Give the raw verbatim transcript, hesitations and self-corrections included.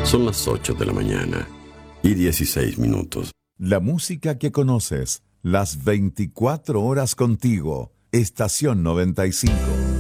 Son las ocho de la mañana y dieciséis minutos. La música que conoces, las veinticuatro horas contigo. Estación noventa y cinco.